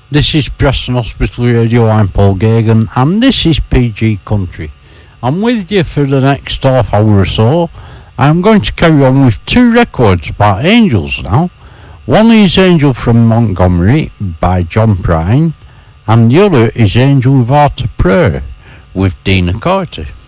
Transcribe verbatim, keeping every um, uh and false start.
This is Preston Hospital Radio. I'm Paul Gagan, and this is P G Country. I'm with you for the next half hour or so. I'm going to carry on with two records about angels now. One is Angel from Montgomery by John Prine, and the other is Angel Without a Prayer with Dina Carter.